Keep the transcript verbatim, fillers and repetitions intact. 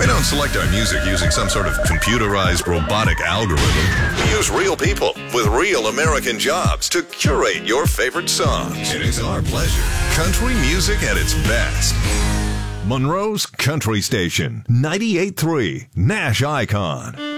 We don't select our music using some sort of computerized robotic algorithm. We use real people with real American jobs to curate your favorite songs. It is our pleasure. Country music at its best. Monroe's Country Station, ninety-eight point three, Nash Icon.